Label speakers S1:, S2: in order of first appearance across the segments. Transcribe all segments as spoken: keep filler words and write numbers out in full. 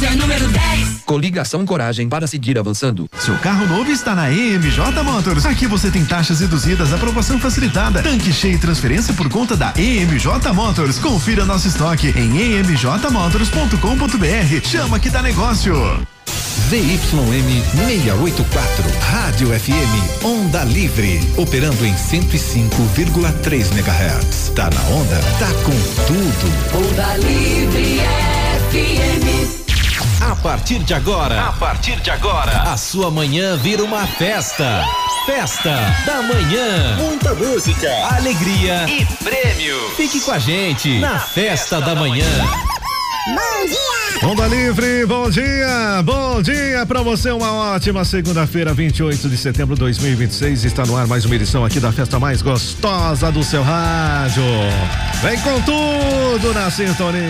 S1: Lages é o número dez.
S2: Coligação Coragem para seguir avançando.
S3: Seu carro novo está na E M J Motors. Aqui você tem taxas reduzidas, aprovação facilitada, tanque cheio e transferência por conta da E M J Motors. Confira nosso estoque em e m j motors ponto com ponto b r. Chama que dá negócio.
S4: Z Y M seiscentos e oitenta e quatro, Rádio F M, Onda Livre, operando em cento e cinco vírgula três megahertz. Tá na onda? Tá com tudo.
S1: Onda Livre F M.
S4: A partir de agora, a partir de agora, a sua manhã vira uma festa. Festa da Manhã. Muita música, alegria e prêmio. Fique com a gente na Festa da Manhã.
S5: Bom dia!
S6: Onda Livre, bom dia! Bom dia pra você, uma ótima segunda-feira, vinte e oito de setembro de dois mil e vinte e seis. Está no ar mais uma edição aqui da festa mais gostosa do seu rádio. Vem com tudo na sintonia.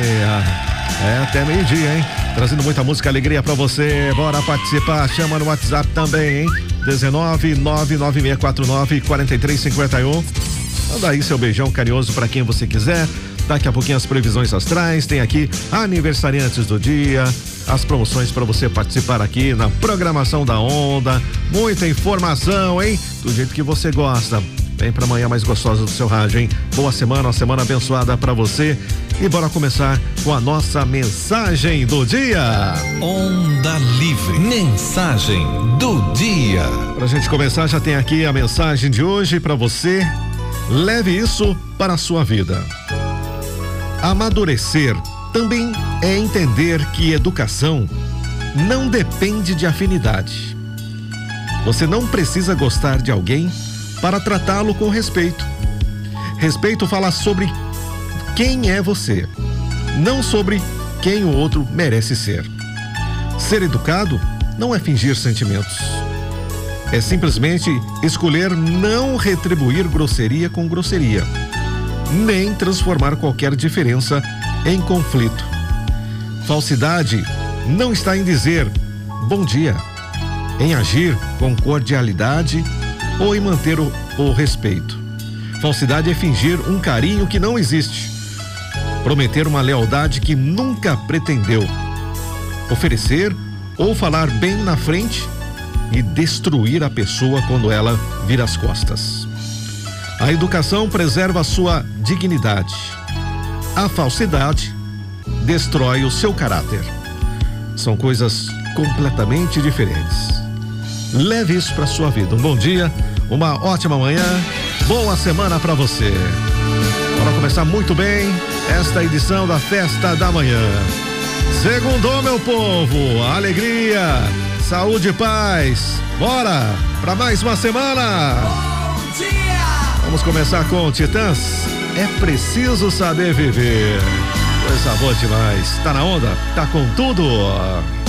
S6: É até meio-dia, hein? Trazendo muita música, alegria pra você. Bora participar, chama no WhatsApp também, hein? dezenove, nove nove seis quatro nove, quatro três cinco um. Manda aí seu beijão carinhoso pra quem você quiser. Daqui a pouquinho as previsões astrais, tem aqui aniversariantes do dia, as promoções para você participar aqui na programação da Onda, muita informação, hein? Do jeito que você gosta. Vem pra manhã mais gostosa do seu rádio, hein? Boa semana, uma semana abençoada pra você. E bora começar com a nossa mensagem do dia.
S4: Onda Livre, mensagem do dia.
S6: Pra gente começar, já tem aqui a mensagem de hoje pra você. Leve isso para a sua vida. Amadurecer também é entender que educação não depende de afinidade. Você não precisa gostar de alguém para tratá-lo com respeito. Respeito fala sobre quem é você, não sobre quem o outro merece ser. Ser educado não é fingir sentimentos. É simplesmente escolher não retribuir grosseria com grosseria, nem transformar qualquer diferença em conflito. Falsidade não está em dizer bom dia, em agir com cordialidade ou em manter o, o respeito. Falsidade é fingir um carinho que não existe, prometer uma lealdade que nunca pretendeu, oferecer ou falar bem na frente e destruir a pessoa quando ela vira as costas. A educação preserva a sua dignidade. A falsidade destrói o seu caráter. São coisas completamente diferentes. Leve isso para sua vida. Um bom dia, uma ótima manhã, boa semana para você. Bora começar muito bem esta edição da Festa da Manhã. Segundou, meu povo, alegria, saúde e paz. Bora para mais uma semana.
S1: Bom dia!
S6: Vamos começar com Titãs. É preciso saber viver. Coisa boa demais. Tá na onda? Tá com tudo.